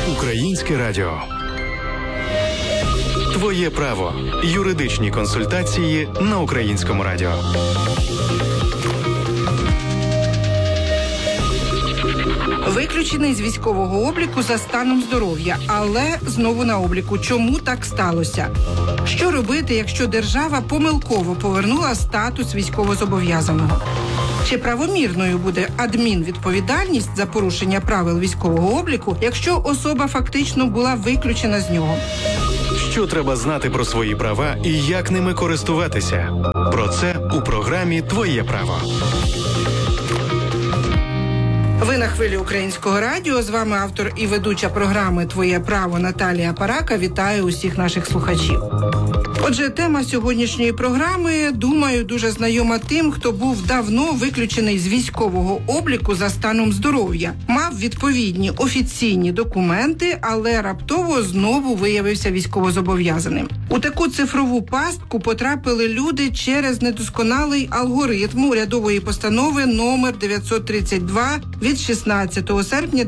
Українське радіо. Твоє право. Юридичні консультації на Українському радіо. Виключений з військового обліку за станом здоров'я, але знову на обліку. Чому так сталося? Що робити, якщо держава помилково повернула статус військовозобов'язаного? Чи правомірною буде адмінвідповідальність за порушення правил військового обліку, якщо особа фактично була виключена з нього? Що треба знати про свої права і як ними користуватися? Про це у програмі «Твоє право». Ви на хвилі Українського радіо. З вами автор і ведуча програми «Твоє право» Наталія Парака. Вітаю усіх наших слухачів. Отже, тема сьогоднішньої програми, думаю, дуже знайома тим, хто був давно виключений з військового обліку за станом здоров'я. Мав відповідні офіційні документи, але раптово знову виявився військовозобов'язаним. У таку цифрову пастку потрапили люди через недосконалий алгоритм урядової постанови номер 932 від 16 серпня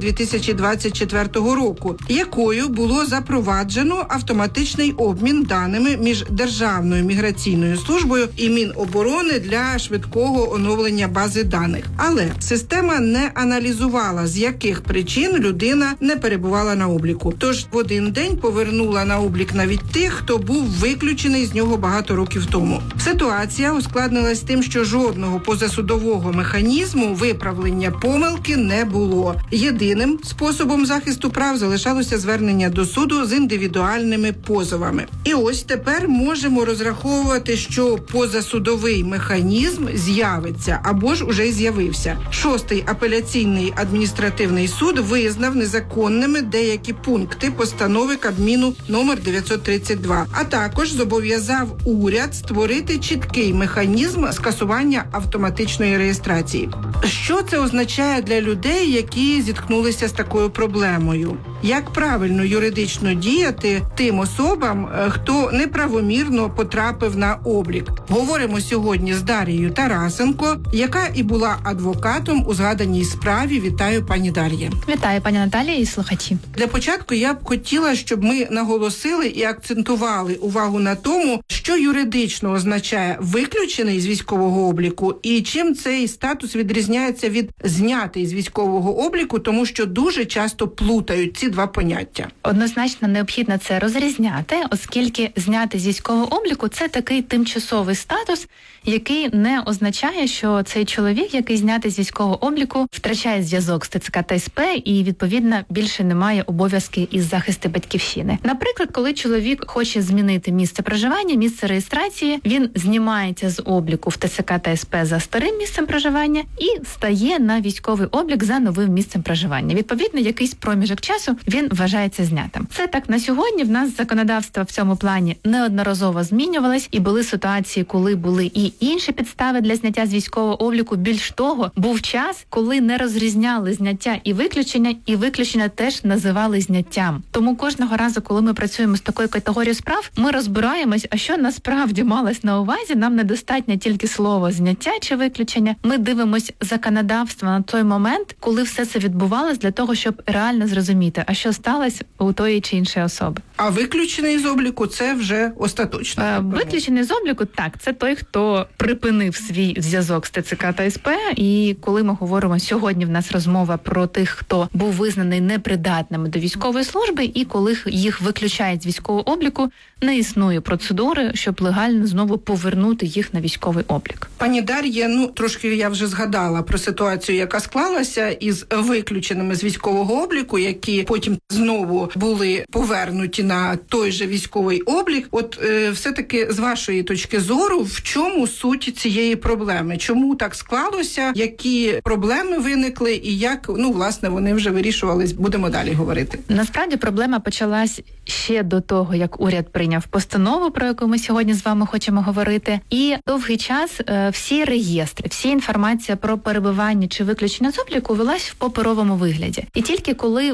2024 року, якою було запроваджено автоматичний обмін даними між Державною міграційною службою і Міноборони для швидкого оновлення бази даних. Але система не аналізувала, з яких причин людина не перебувала на обліку. Тож в один день повернула на облік навіть тих, хто був виключений з нього багато років тому. Ситуація ускладнилась тим, що жодного позасудового механізму виправлення помилки не було. Єдиним способом захисту прав залишалося звернення до суду з індивідуальними позовами. І ось тепер можемо розраховувати, що позасудовий механізм з'явиться або ж уже з'явився. Шостий апеляційний адміністративний суд визнав незаконними деякі пункти постанови Кабміну номер 932, а також зобов'язав уряд створити чіткий механізм скасування автоматичної реєстрації. Що це означає для людей, які зіткнулися з такою проблемою? Як правильно юридично діяти тим особам, хто неправомірно потрапив на облік? Говоримо сьогодні з Дарією Тарасенко, яка і була адвокатом у згаданій справі. Вітаю, пані Дар'є. Вітаю, пані Наталія і слухачі. Для початку я б хотіла, щоб ми наголосили і акцентували увагу на тому, що юридично означає виключений з військового обліку і чим цей статус відрізняється від знятий з військового обліку, тому що дуже часто плутають ці два поняття. Однозначно необхідно це розрізняти, оскільки зняти з військового обліку – це такий тимчасовий статус, який не означає, що цей чоловік, який знятий з військового обліку, втрачає зв'язок з ТЦК та СП і, відповідно, більше не має обов'язки із захисту батьківщини. Наприклад, коли чоловік хоче змінити місце проживання, місце реєстрації, він знімається з обліку в ТЦК та СП за старим місцем проживання і стає на військовий облік за новим місцем проживання. Відповідно, якийсь проміжок часу він вважається знятим. Це так на сьогодні. В нас законодавство в цьому плані неодноразово змінювалось, і були ситуації, коли були і інші підстави для зняття з військового обліку. Більш того, був час, коли не розрізняли зняття і виключення теж називали зняттям. Тому кожного разу, коли ми працюємо з такою категорією справ, ми розбираємось, а що насправді малось на увазі. Нам недостатньо тільки слово зняття чи виключення. Ми дивимось законодавство на той момент, коли все це відбувалось, для того, щоб реально зрозуміти, а що сталося у тої чи іншої особи. А виключений з обліку – це вже остаточно? Виключений з обліку – так, це той, хто припинив свій зв'язок з ТЦК та СП. І коли ми говоримо, сьогодні в нас розмова про тих, хто був визнаний непридатними до військової служби, і коли їх виключають з військового обліку, не існує процедури, щоб легально знову повернути їх на військовий облік. Пані Дар'є, трошки я вже згадала про ситуацію, яка склалася із виключеними з військового обліку, які потім знову були повернуті на той же військовий облік. От все-таки з вашої точки зору, в чому суть цієї проблеми? Чому так склалося? Які проблеми виникли і як, власне, вони вже вирішувались? Будемо далі говорити. Насправді проблема почалась ще до того, як уряд прийняв постанову, про яку ми сьогодні з вами хочемо говорити. І довгий час всі реєстри, вся інформація про перебування чи виключення з обліку велась в паперовому вигляді. І тільки коли був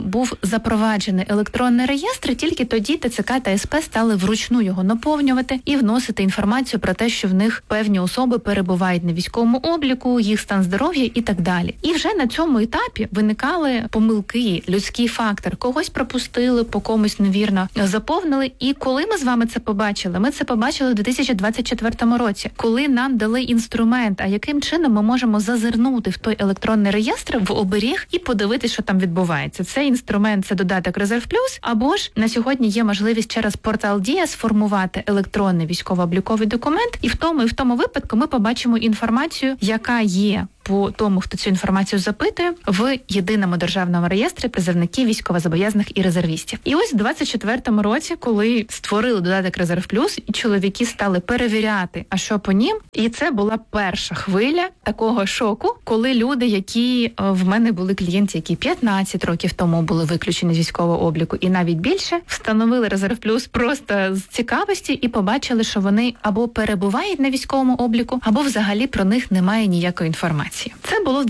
запроваджений електронний реєстр, тільки тоді ТЦК та СП стали вручну його наповнювати і вносити інформацію про те, що в них певні особи перебувають на військовому обліку, їх стан здоров'я і так далі. І вже на цьому етапі виникали помилки, людський фактор. Когось пропустили, по комусь невірно заповнили. І коли ми з вами це побачили? Ми це побачили в 2024 році, коли нам дали інструмент, а яким чином ми можемо зазирнути в той електронний реєстр, в оберіг і подивитися, що там відбувається. Цей інструмент – це додаток Резерв Плюс, або ж на сьогодні є можливість через портал Дія сформувати електронний військово-обліковий документ, і в тому випадку ми побачимо інформацію, яка є по тому, хто цю інформацію запитує, в єдиному державному реєстрі призовників, військовозобов'язаних і резервістів. І ось в 24-му році, коли створили додаток Резерв Плюс, і чоловіки стали перевіряти, а що по ним, і це була перша хвиля такого шоку, коли люди, які в мене були клієнти, які 15 років тому були виключені з військового обліку, і навіть більше, встановили Резерв Плюс просто з цікавості і побачили, що вони або перебувають на військовому обліку, або взагалі про них немає ніякої інформації. Це було в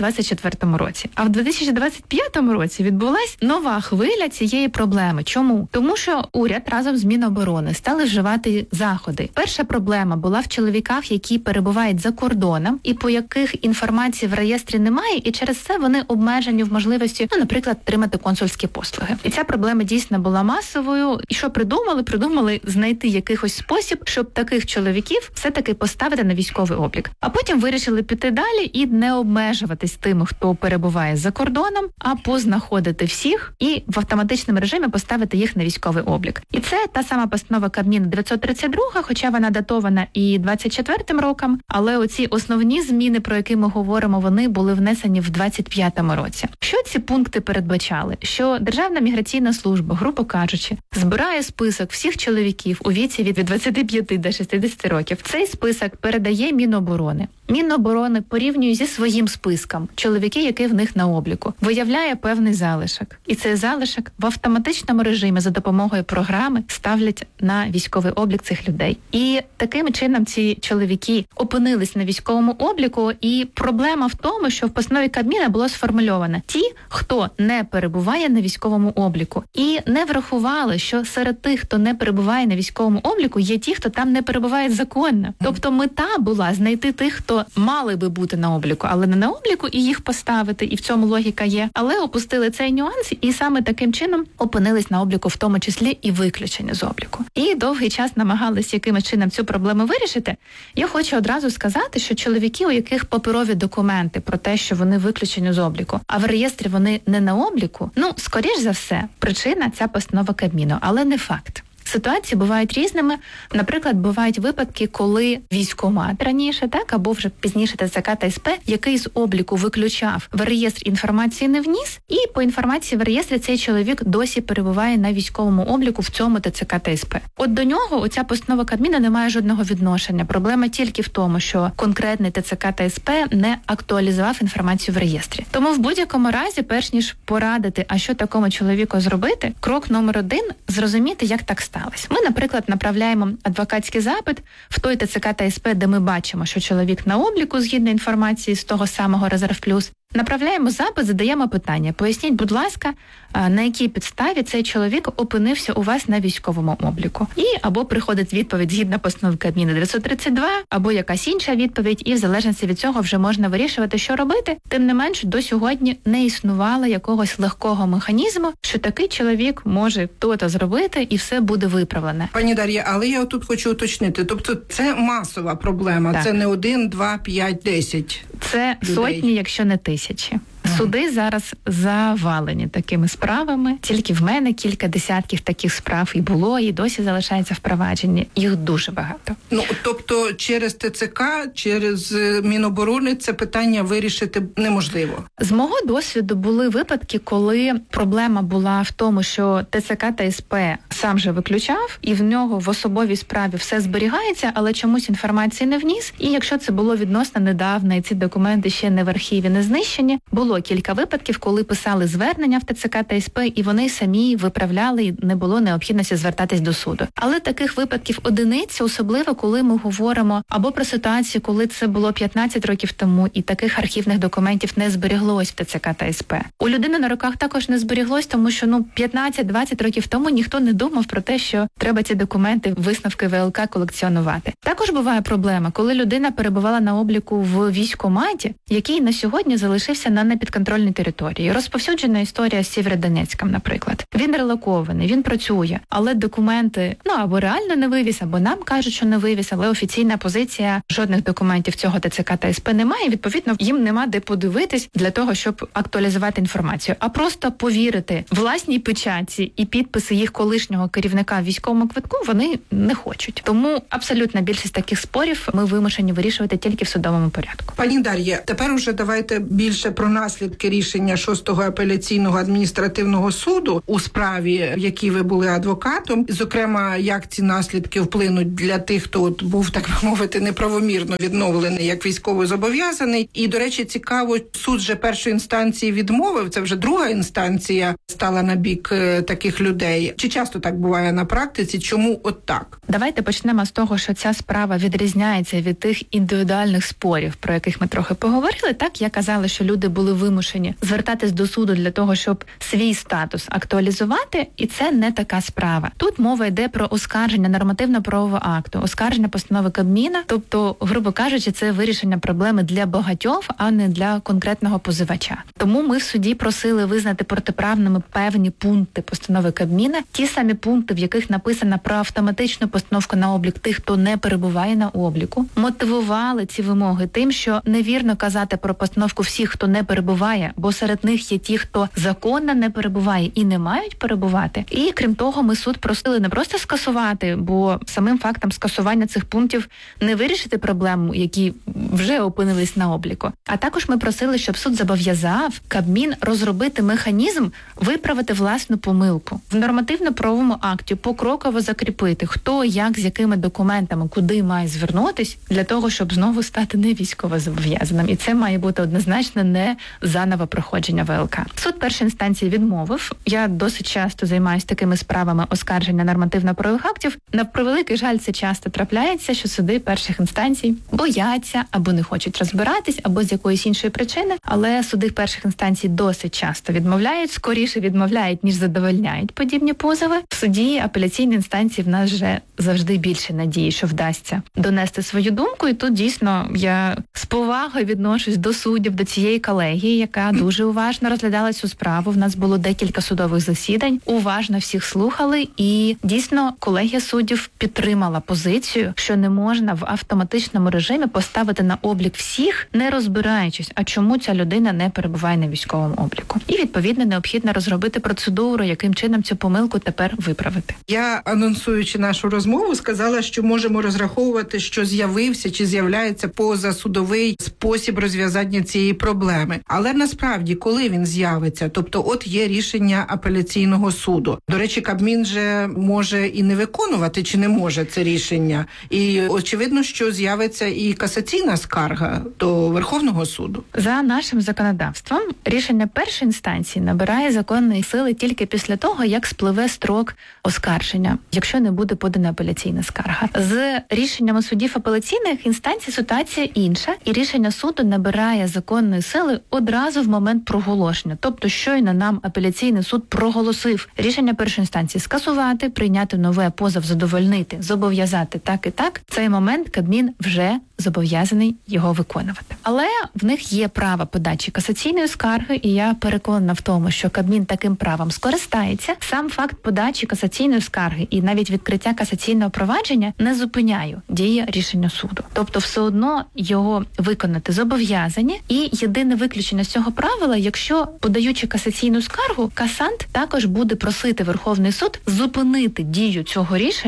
2024 році. А в 2025 році відбулась нова хвиля цієї проблеми. Чому? Тому що уряд разом з Міноборони стали вживати заходи. Перша проблема була в чоловіках, які перебувають за кордоном, і по яких інформації в реєстрі немає, і через це вони обмежені в можливості, наприклад, отримати консульські послуги. І ця проблема дійсно була масовою. І що придумали? Придумали знайти якийсь спосіб, щоб таких чоловіків все-таки поставити на військовий облік. А потім вирішили піти далі і не обмежуватись тим, хто перебуває за кордоном, а познаходити всіх і в автоматичному режимі поставити їх на військовий облік. І це та сама постанова Кабміну 932, хоча вона датована і 24-м роком, але оці основні зміни, про які ми говоримо, вони були внесені в 25-му році. Що ці пункти передбачали? Що Державна міграційна служба, грубо кажучи, збирає список всіх чоловіків у віці від 25 до 60 років. Цей список передає Міноборони. Міноборони порівнює зі своїм списком чоловіки, які в них на обліку, виявляє певний залишок. І цей залишок в автоматичному режимі за допомогою програми ставлять на військовий облік цих людей. І таким чином ці чоловіки опинились на військовому обліку, і проблема в тому, що в постанові Кабміна було сформульовано ті, хто не перебуває на військовому обліку. І не врахували, що серед тих, хто не перебуває на військовому обліку, є ті, хто там не перебуває законно. Тобто мета була знайти тих, хто мали би бути на обліку, але не на обліку, і їх поставити, і в цьому логіка є. Але опустили цей нюанс, і саме таким чином опинились на обліку, в тому числі і виключені з обліку. І довгий час намагались якимось чином цю проблему вирішити. Я хочу одразу сказати, що чоловіки, у яких паперові документи про те, що вони виключені з обліку, а в реєстрі вони не на обліку, скоріш за все, причина ця постанова Кабміну, але не факт. Ситуації бувають різними. Наприклад, бувають випадки, коли військкомат раніше, або вже пізніше ТЦК та СП, який з обліку виключав, в реєстр інформації не вніс, і по інформації в реєстрі цей чоловік досі перебуває на військовому обліку в цьому ТЦК та СП. От до нього оця постанова Кабміна не має жодного відношення. Проблема тільки в тому, що конкретний ТЦК та СП не актуалізував інформацію в реєстрі. Тому в будь-якому разі, перш ніж порадити, а що такому чоловіку зробити, крок номер 1 – зрозуміти, як так сталося. Ми, наприклад, направляємо адвокатський запит в той ТЦК та СП, де ми бачимо, що чоловік на обліку згідно інформації з того самого Резерв Плюс. Направляємо запит, задаємо питання. Поясніть, будь ласка, на якій підставі цей чоловік опинився у вас на військовому обліку. І або приходить відповідь згідно постанови Кабміну 932, або якась інша відповідь, і в залежності від цього вже можна вирішувати, що робити. Тим не менш, до сьогодні не існувало якогось легкого механізму, що такий чоловік може то-то зробити, і все буде виправлене. Пані Дар'я, але я тут хочу уточнити. Тобто це масова проблема, так. Це не 1, 2, 5, 10 Це людей. Сотні, якщо не тисячі. Суди зараз завалені такими справами. Тільки в мене кілька десятків таких справ і було, і досі залишається в провадженні. Їх дуже багато. Тобто через ТЦК, через Міноборони це питання вирішити неможливо? З мого досвіду були випадки, коли проблема була в тому, що ТЦК та СП сам же виключав, і в нього в особовій справі все зберігається, але чомусь інформації не вніс. І якщо це було відносно недавно, і ці документи ще не в архіві, не знищені, було кілька випадків, коли писали звернення в ТЦК та СП, і вони самі виправляли, і не було необхідності звертатись до суду. Але таких випадків одиниці, особливо коли ми говоримо або про ситуацію, коли це було 15 років тому, і таких архівних документів не зберіглось в ТЦК та СП. У людини на руках також не зберіглось, тому що 15-20 років тому ніхто не думав про те, що треба ці документи, висновки ВЛК колекціонувати. Також буває проблема, коли людина перебувала на обліку в військкоматі, який на сьогодні залишився на непідконтрольній території. Розповсюджена історія з Сєвєродонецьком, наприклад. Він релокований, він працює, але документи, або реально не вивіз, або нам кажуть, що не вивіз, але офіційна позиція, жодних документів цього ТЦК та СП немає, відповідно, їм нема де подивитись для того, щоб актуалізувати інформацію, а просто повірити власній печатці і підписи їх колишнього керівника військовому квитку вони не хочуть. Тому абсолютна більшість таких спорів ми вимушені вирішувати тільки в судовому порядку. Пані Дар'я, тепер уже давайте більше про наслідки рішення 6-го апеляційного адміністративного суду у справі, в якій ви були адвокатом. Зокрема, як ці наслідки вплинуть для тих, хто був, так би мовити, неправомірно відновлений як військовозобов'язаний. І, до речі, цікаво, суд же першої інстанції відмовив, це вже друга інстанція стала на бік таких людей. Чи часто так буває на практиці? Чому от так? Давайте почнемо з того, що ця справа відрізняється від тих індивідуальних спорів, про яких ми трохи поговорили. Так, я казала, що люди були вимушені звертатись до суду для того, щоб свій статус актуалізувати, і це не така справа. Тут мова йде про оскарження нормативно-правового акту, оскарження постанови Кабміна, тобто, грубо кажучи, це вирішення проблеми для багатьох, а не для конкретного позивача. Тому ми в суді просили визнати протиправними певні пункти постанови Кабміна, ті самі пункти, в яких написано про автоматичну постановку на облік тих, хто не перебуває на обліку, мотивували ці вимоги тим, що невірно казати про постановку всіх, хто не перебуває, бо серед них є ті, хто законно не перебуває і не мають перебувати. І крім того, ми суд просили не просто скасувати, бо самим фактом скасування цих пунктів не вирішити проблему, які вже опинились на обліку. А також ми просили, щоб суд зобов'язав Кабмін розробити механізм виправити власну помилку. В нормативно-правовому акті покроково закріпити, хто, як, з якими документами, куди має звернутись для того, щоб знову стати не військовозобов'язаним. І це має бути однозначно не заново проходження ВЛК. Суд першої інстанції відмовив. Я досить часто займаюся такими справами оскарження нормативно-правових актів. На превеликий жаль, це часто трапляється, що суди перших інстанцій бояться або не хочуть розбиратись, або з якоїсь іншої причини, але суди перших інстанцій досить часто відмовляють, скоріше відмовляють, ніж задовольняють подібні позови. В суді апеляційної інстанції в нас вже завжди більше надії, що вдасться донести свою думку. І тут дійсно я з повагою відношусь до суддів, до цієї колегії, яка дуже уважно розглядала цю справу. В нас було декілька судових засідань, уважно всіх слухали, і дійсно колегія суддів підтримала позицію, що не можна в автоматичному режимі поставити на облік всіх, не розбираючись, а чому ця людина не перебуває на військовому обліку. І відповідно необхідно розробити процедуру, яким чином цю помилку тепер виправити. Я, анонсуючи нашу розмову, сказала, що можемо розраховувати, що з'явився чи з'являється позасудовий спосіб розв'язання цієї проблеми. Але насправді, коли він з'явиться, тобто от є рішення апеляційного суду. До речі, Кабмін же може і не виконувати, чи не може це рішення. І очевидно, що з'явиться і касаційна скарга до Верховного суду. За нашим законодавством, рішення першої інстанції набирає законної сили тільки після того, як спливе строк оскарження, якщо не буде подана апеляційна скарга. З рішеннями судів апеляційних інстанцій ситуація інша, і рішення суду набирає законної сили одразу в момент проголошення. Тобто щойно нам апеляційний суд проголосив рішення першої інстанції скасувати, прийняти нове, позов задовольнити, зобов'язати так і так, в цей момент Кабмін вже зобов'язаний його виконувати. Але в них є право подачі касаційної скарги, і я переконана в тому, що Кабмін таким правом скористається. Сам факт подачі касаційної скарги і навіть відкриття касаційного провадження не зупиняє дії рішення суду. Тобто все одно його виконати зобов'язані, і єдине виключення з цього правила, якщо, подаючи касаційну скаргу, касант також буде просити Верховний суд зупинити дію цього рішення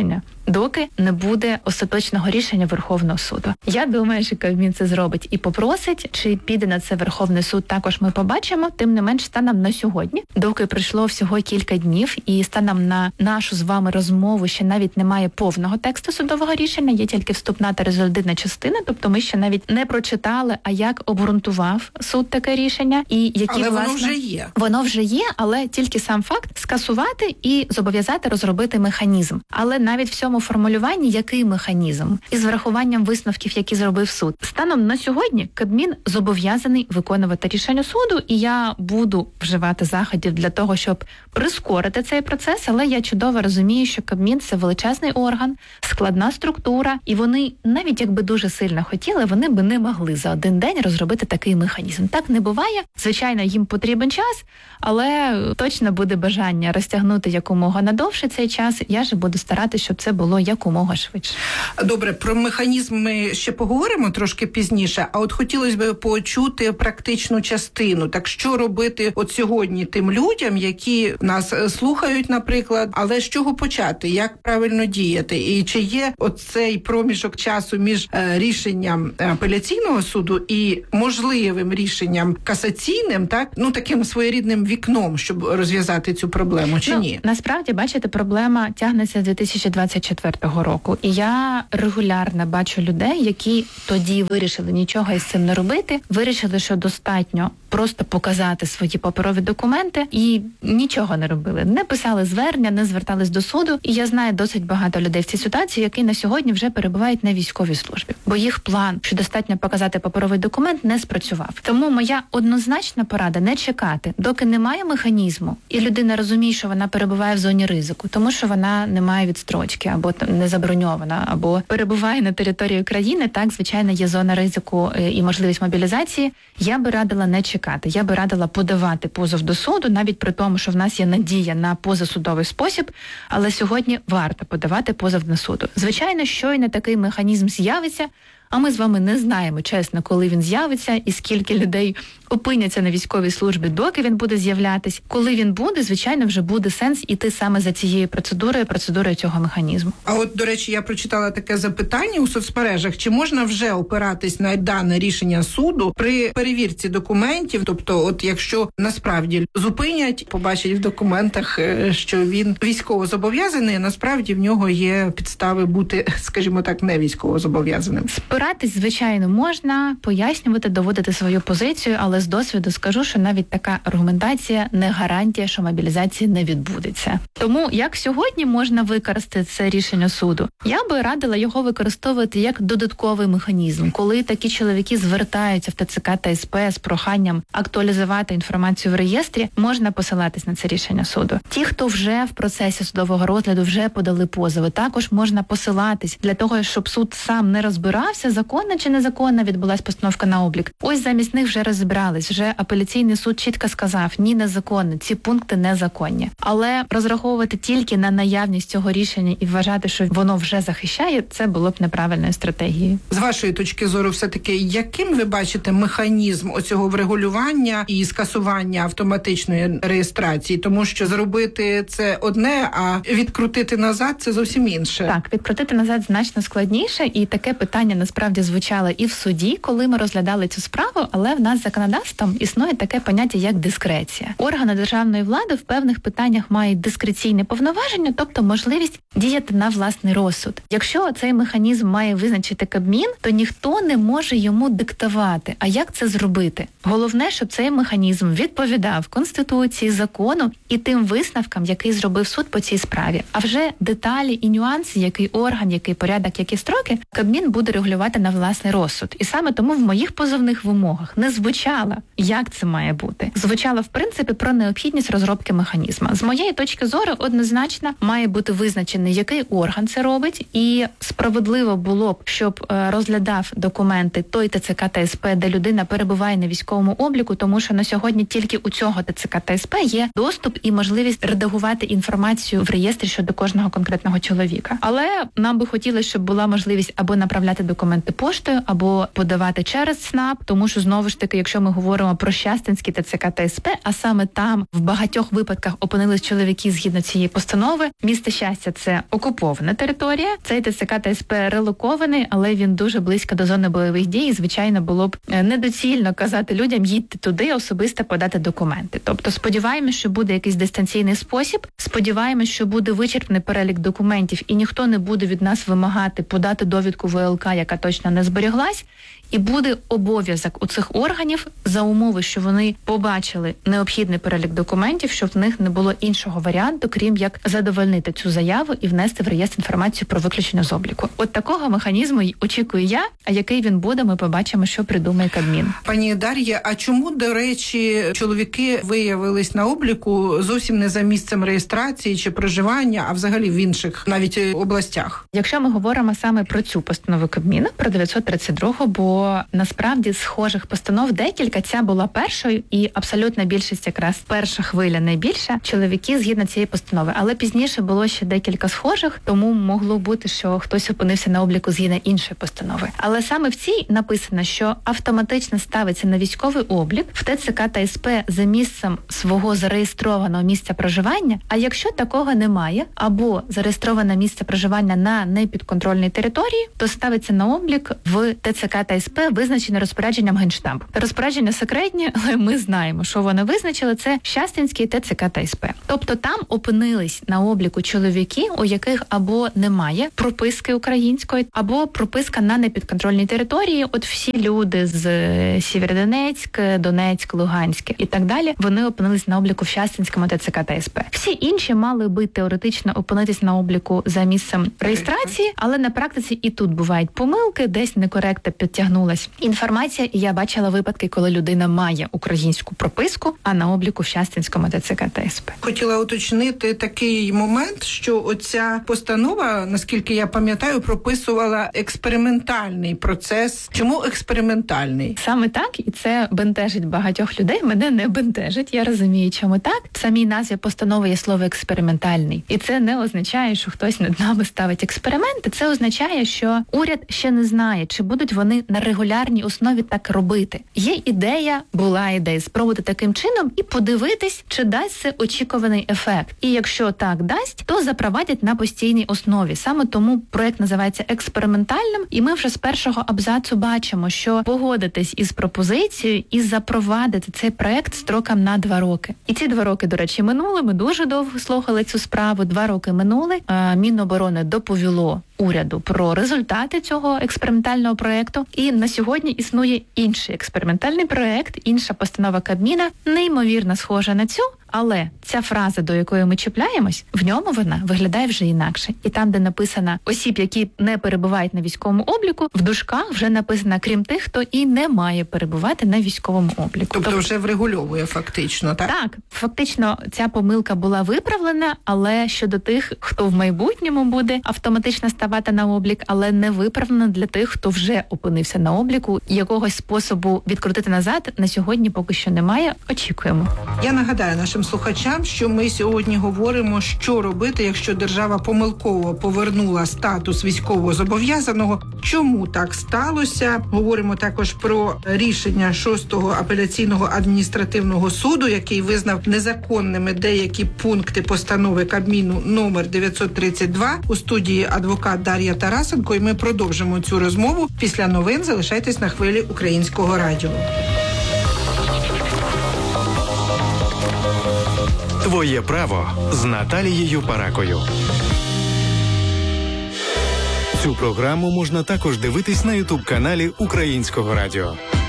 доки не буде остаточного рішення Верховного суду. Я думаю, що Кабмін це зробить і попросить, чи піде на це Верховний суд, також ми побачимо. Тим не менш, станом на сьогодні, доки пройшло всього кілька днів, і станом на нашу з вами розмову ще навіть немає повного тексту судового рішення, є тільки вступна та резолютивна частина, тобто ми ще навіть не прочитали, а як обґрунтував суд таке рішення, і які, але власне... воно вже є. Воно вже є, але тільки сам факт скасувати і зобов'язати розробити механізм. Але навіть в цьому формулюванні який механізм? Із врахуванням висновків, які зробив суд. Станом на сьогодні Кабмін зобов'язаний виконувати рішення суду, і я буду вживати заходів для того, щоб прискорити цей процес, але я чудово розумію, що Кабмін – це величезний орган, складна структура, і вони, навіть якби дуже сильно хотіли, вони би не могли за один день розробити такий механізм. Так не буває. Звичайно, їм потрібен час, але точно буде бажання розтягнути якомога надовше цей час. Я ж буду старатися, щоб це було якомога швидше. Добре, про механізм ми ще поговоримо трошки пізніше, а от хотілося б почути практичну частину. Так що робити от сьогодні тим людям, які нас слухають, наприклад, але з чого почати? Як правильно діяти? І чи є оцей проміжок часу між рішенням апеляційного суду і можливим рішенням касаційним, так? Ну, таким своєрідним вікном, щоб розв'язати цю проблему, чи ні? Насправді, бачите, проблема тягнеться з 2024 року. І я регулярно бачу людей, які тоді вирішили нічого із цим не робити, вирішили, що достатньо просто показати свої паперові документи і нічого не робили. Не писали звернення, не звертались до суду. І я знаю досить багато людей в цій ситуації, які на сьогодні вже перебувають на військовій службі. Бо їх план, що достатньо показати паперовий документ, не спрацював. Тому моя однозначна порада – не чекати, доки немає механізму, і людина розуміє, що вона перебуває в зоні ризику, тому що вона не має відстрочки, або не заброньована, або перебуває на території країни, так, звичайно, є зона ризику і можливість мобілізації. Я би радила не чекати. Я би радила подавати позов до суду, навіть при тому, що в нас є надія на позасудовий спосіб, але сьогодні варто подавати позов до суду. Звичайно, щойно такий механізм з'явиться, а ми з вами не знаємо, чесно, коли він з'явиться і скільки людей опиняться на військовій службі, доки він буде з'являтись. Коли він буде, звичайно, вже буде сенс іти саме за цією процедурою цього механізму. А от, до речі, я прочитала таке запитання у соцмережах, чи можна вже опиратись на дане рішення суду при перевірці документів, тобто, от якщо насправді зупинять, побачать в документах, що він військовозобов'язаний, насправді в нього є підстави бути, скажімо так, не військовозобов'язаним. Спиратись, звичайно, можна, пояснювати, доводити свою позицію, але з досвіду скажу, що навіть така аргументація не гарантія, що мобілізація не відбудеться. Тому як сьогодні можна використати це рішення суду? Я би радила його використовувати як додатковий механізм, коли такі чоловіки звертаються в ТЦК та СП з проханням актуалізувати інформацію в реєстрі, можна посилатись на це рішення суду. Ті, хто вже в процесі судового розгляду вже подали позови, також можна посилатись для того, щоб суд сам не розбирався, законно чи незаконно відбулась постановка на облік. Ось замість них вже розібрались, вже апеляційний суд чітко сказав, ні, незаконно, ці пункти незаконні. Але розраховувати тільки на наявність цього рішення і вважати, що воно вже захищає, це було б неправильною стратегією. З вашої точки зору, все-таки, яким ви бачите механізм оцього врегулювання і скасування автоматичної реєстрації? Тому що зробити це одне, а відкрутити назад – це зовсім інше. Так, відкрутити назад значно складніше, і таке питання насправді звучало і в суді, коли ми розглядали цю справу, але в нас законодавством існує таке поняття, як дискреція. Органи державної влади в певних питаннях мають дискреційне повноваження, тобто можливість діяти на власний розсуд. Якщо цей механізм має визначити Кабмін, то ніхто не може йому диктувати. А як це зробити? Головне, щоб цей механізм відповідав Конституції, закону і тим висновкам, який зробив суд по цій справі. А вже деталі і нюанси, який орган, який порядок, які строки, Кабмін буде регулювати на власний розсуд. І саме тому в моїх позовних вимогах не звучало, як це має бути. Звучало, в принципі, про необхідність розробки механізму. З моєї точки зору, однозначно, має бути визначений, який орган це робить, і справедливо було б, щоб розглядав документи той ТЦК та СП, де людина перебуває на військовому обліку, тому що на сьогодні тільки у цього ТЦК та СП є доступ і можливість редагувати інформацію в реєстрі щодо кожного конкретного чоловіка. Але нам би хотілося, щоб була можливість або направляти документи документи поштою або подавати через СНАП, тому що, знову ж таки, якщо ми говоримо про Щастинський ТЦК та СП, а саме там в багатьох випадках опинились чоловіки згідно цієї постанови, місто Щастя – це окупована територія, цей ТЦК та СП релокований, але він дуже близько до зони бойових дій, і, звичайно, було б недоцільно казати людям, їдьте туди особисто подати документи. Тобто сподіваємось, що буде якийсь дистанційний спосіб, сподіваємось, що буде вичерпний перелік документів і ніхто не буде від нас вимагати подати довідку ВЛК, яка точно не зберіглась, і буде обов'язок у цих органів за умови, що вони побачили необхідний перелік документів, щоб в них не було іншого варіанту, крім як задовольнити цю заяву і внести в реєстр інформацію про виключення з обліку. От такого механізму очікую я, а який він буде, ми побачимо, що придумає Кабмін. Пані Дар'я, а чому, до речі, чоловіки виявились на обліку зовсім не за місцем реєстрації чи проживання, а взагалі в інших навіть областях? Якщо ми говоримо саме про цю постанову Кабміна, про 932, бо насправді схожих постанов декілька, ця була першою, і абсолютна більшість, якраз перша хвиля найбільша, чоловіки згідно цієї постанови. Але пізніше було ще декілька схожих, тому могло бути, що хтось опинився на обліку згідно іншої постанови. Але саме в цій написано, що автоматично ставиться на військовий облік в ТЦК та СП за місцем свого зареєстрованого місця проживання, а якщо такого немає, або зареєстроване місце проживання на непідконтрольній території, то ставиться на облік в ТЦК та СП, визначене розпорядженням Генштабу. Розпорядження секретні, але ми знаємо, що вони визначили. Це Щастинський ТЦК та СП. Тобто там опинились на обліку чоловіки, у яких або немає прописки української, або прописка на непідконтрольній території. От всі люди з Сєвєродонецьк, Донецьк, Луганськ і так далі, вони опинились на обліку в Щастинському ТЦК та СП. Всі інші мали би теоретично опинитись на обліку за місцем реєстрації, але на практиці і тут бувають помилки, десь некоректно підтягнулась інформація, і я бачила випадки, коли людина має українську прописку, а на обліку в Щастинському ТЦК та СП. Хотіла уточнити такий момент, що оця постанова, наскільки я пам'ятаю, прописувала експериментальний процес. Чому експериментальний? Саме так, і це бентежить багатьох людей. Мене не бентежить, я розумію, чому так. В самій назві постанови є слово експериментальний. І це не означає, що хтось над нами ставить експерименти. Це означає, що уряд ще не знає, чи будуть вони на регулярній основі так робити. Є ідея, була ідея спробувати таким чином і подивитись, чи дасть це очікуваний ефект. І якщо так дасть, то запровадять на постійній основі. Саме тому проект називається експериментальним, і ми вже з першого абзацу бачимо, що погодитись із пропозицією і запровадити цей проект строком на 2 роки. І ці 2 роки, до речі, минули. Ми дуже довго слухали цю справу. 2 роки минули. Міноборони доповіло уряду про результати цього експериментального проекту. І на сьогодні існує інший експериментальний проект, інша постанова Кабміна, неймовірно схожа на цю, але ця фраза, до якої ми чіпляємось, в ньому вона виглядає вже інакше. І там, де написано осіб, які не перебувають на військовому обліку, в дужках вже написано крім тих, хто і не має перебувати на військовому обліку. Тобто вже врегульовує фактично, так? Так, фактично ця помилка була виправлена, але щодо тих, хто в майбутньому буде автоматично ставати на облік, але не виправлена для тих, хто вже опинився на обліку. Якогось способу відкрутити назад на сьогодні поки що немає. Очікуємо. Я нагадаю нашим слухачам, що ми сьогодні говоримо, що робити, якщо держава помилково повернула статус військовозобов'язаного. Чому так сталося? Говоримо також про рішення 6-го апеляційного адміністративного суду, який визнав незаконними деякі пункти постанови Кабміну номер 932. У студії адвокат Дар'я Тарасенко, і ми продовжимо цю розмову після новин. Залишайтесь на хвилі Українського радіо. Твоє право з Наталією Паракою. Цю програму можна також дивитись на YouTube-каналі Українського радіо.